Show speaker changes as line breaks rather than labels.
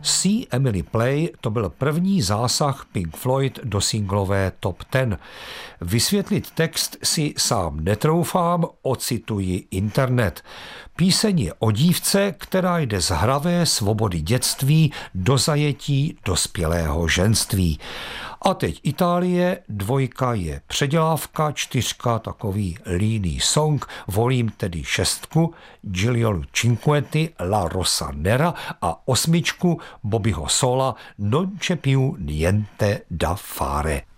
See Emily Play to byl první zásah Pink Floyd do singlové top 10. Vysvětlit text si sám netroufám, ocituji internet. Píseň je o dívce, která jde z hravé svobody dětství do zajetí dospělého ženství. A teď Itálie, 2 je předělávka, 4 takový líný song, volím tedy 6, Giulio Cinquetti, La Rosa Nera a 8 Bobbyho sola Non c'è più niente da fare.